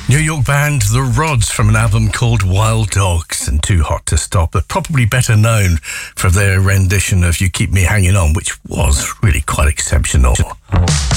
New York band The Rods from an album called Wild Dogs, and Too Hot to Stop. They're probably better known for their rendition of You Keep Me Hanging On, which was really quite exceptional.